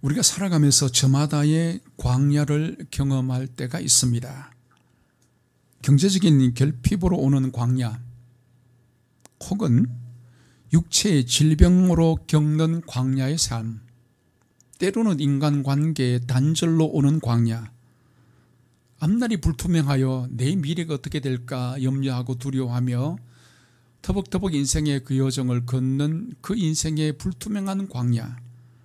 우리가 살아가면서 저마다의 광야를 경험할 때가 있습니다. 경제적인 결핍으로 오는 광야, 혹은 육체의 질병으로 겪는 광야의 삶, 때로는 인간관계의 단절로 오는 광야, 앞날이 불투명하여 내 미래가 어떻게 될까 염려하고 두려워하며 터벅터벅 인생의 그 여정을 걷는 그 인생의 불투명한 광야.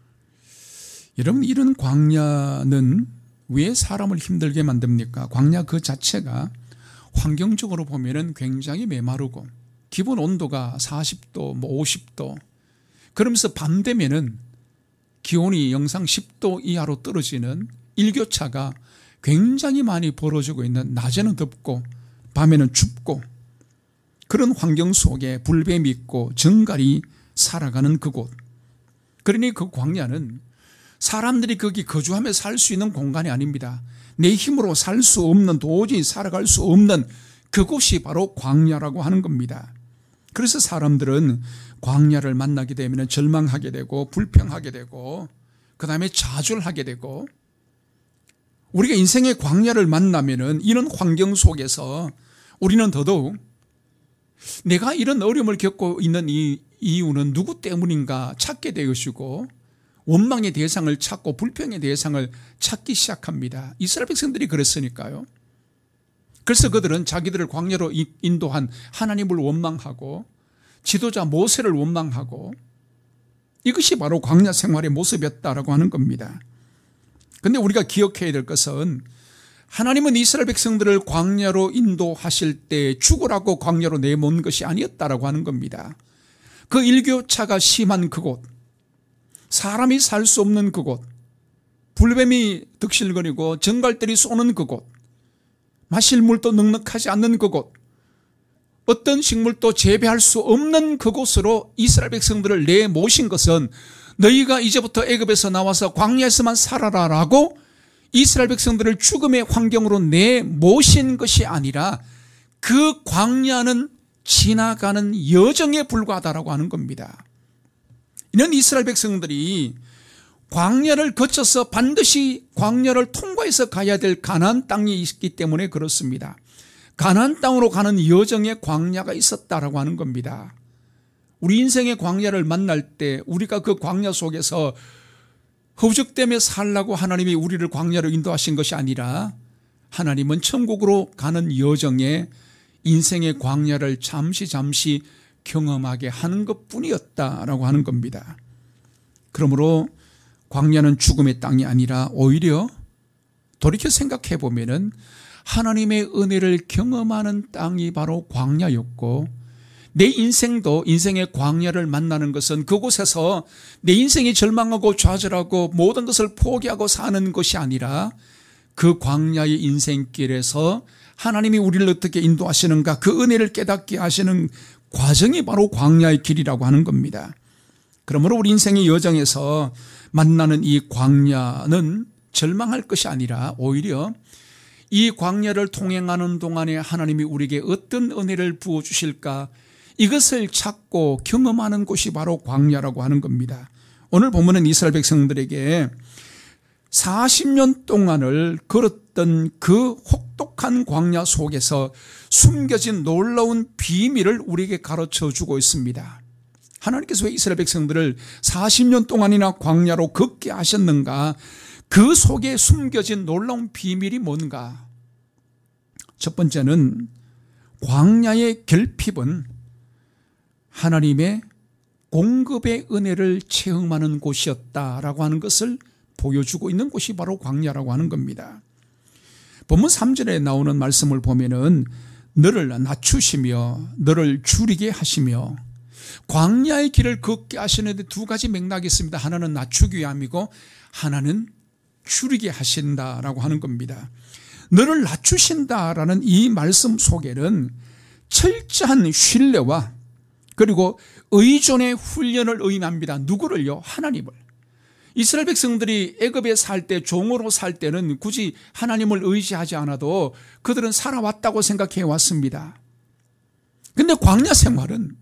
여러분, 이런 광야는 왜 사람을 힘들게 만듭니까? 광야 그 자체가 환경적으로 보면은 굉장히 메마르고 기본 온도가 40도, 50도, 그러면서 밤 되면은 기온이 영상 10도 이하로 떨어지는 일교차가 굉장히 많이 벌어지고 있는, 낮에는 덥고 밤에는 춥고 그런 환경 속에 불뱀이 있고 정갈이 살아가는 그곳. 그러니 그 광야는 사람들이 거기 거주하며 살 수 있는 공간이 아닙니다. 내 힘으로 살 수 없는, 도저히 살아갈 수 없는 그곳이 바로 광야라고 하는 겁니다. 그래서 사람들은 광야를 만나게 되면 절망하게 되고 불평하게 되고 그 다음에 좌절하게 되고, 우리가 인생의 광야를 만나면은 이런 환경 속에서 우리는 더더욱 내가 이런 어려움을 겪고 있는 이 이유는 누구 때문인가 찾게 되시고 원망의 대상을 찾고 불평의 대상을 찾기 시작합니다. 이스라엘 백성들이 그랬으니까요. 그래서 그들은 자기들을 광야로 인도한 하나님을 원망하고 지도자 모세를 원망하고, 이것이 바로 광야 생활의 모습이었다라고 하는 겁니다. 그런데 우리가 기억해야 될 것은 하나님은 이스라엘 백성들을 광야로 인도하실 때 죽으라고 광야로 내몬 것이 아니었다라고 하는 겁니다. 그 일교차가 심한 그곳, 사람이 살 수 없는 그곳, 불뱀이 득실거리고 정갈들이 쏘는 그곳, 마실 물도 넉넉하지 않는 그곳, 어떤 식물도 재배할 수 없는 그곳으로 이스라엘 백성들을 내모신 것은 너희가 이제부터 애굽에서 나와서 광야에서만 살아라라고 이스라엘 백성들을 죽음의 환경으로 내모신 것이 아니라 그 광야는 지나가는 여정에 불과하다라고 하는 겁니다. 이는 이스라엘 백성들이 광야를 거쳐서 반드시 광야를 통과해서 가야 될 가나안 땅이 있기 때문에 그렇습니다. 가나안 땅으로 가는 여정에 광야가 있었다라고 하는 겁니다. 우리 인생의 광야를 만날 때 우리가 그 광야 속에서 허우적대며 살라고 하나님이 우리를 광야로 인도하신 것이 아니라 하나님은 천국으로 가는 여정에 인생의 광야를 잠시 경험하게 하는 것뿐이었다라고 하는 겁니다. 그러므로 광야는 죽음의 땅이 아니라 오히려 돌이켜 생각해 보면은 하나님의 은혜를 경험하는 땅이 바로 광야였고, 내 인생도 인생의 광야를 만나는 것은 그곳에서 내 인생이 절망하고 좌절하고 모든 것을 포기하고 사는 것이 아니라 그 광야의 인생길에서 하나님이 우리를 어떻게 인도하시는가, 그 은혜를 깨닫게 하시는 과정이 바로 광야의 길이라고 하는 겁니다. 그러므로 우리 인생의 여정에서 만나는 이 광야는 절망할 것이 아니라 오히려 이 광야를 통행하는 동안에 하나님이 우리에게 어떤 은혜를 부어주실까, 이것을 찾고 경험하는 곳이 바로 광야라고 하는 겁니다. 오늘 본문은 이스라엘 백성들에게 40년 동안을 걸었던 그 혹독한 광야 속에서 숨겨진 놀라운 비밀을 우리에게 가르쳐 주고 있습니다. 하나님께서 왜 이스라엘 백성들을 40년 동안이나 광야로 걷게 하셨는가? 그 속에 숨겨진 놀라운 비밀이 뭔가? 첫 번째는 광야의 결핍은 하나님의 공급의 은혜를 체험하는 곳이었다라고 하는 것을 보여주고 있는 곳이 바로 광야라고 하는 겁니다. 본문 3절에 나오는 말씀을 보면은 너를 낮추시며 너를 줄이게 하시며, 광야의 길을 걷게 하시는데 두 가지 맥락이 있습니다. 하나는 낮추기 위함이고 하나는 줄이게 하신다라고 하는 겁니다. 너를 낮추신다라는 이 말씀 속에는 철저한 신뢰와 그리고 의존의 훈련을 의미합니다. 누구를요? 하나님을. 이스라엘 백성들이 애굽에 살 때, 종으로 살 때는 굳이 하나님을 의지하지 않아도 그들은 살아왔다고 생각해 왔습니다. 그런데 광야 생활은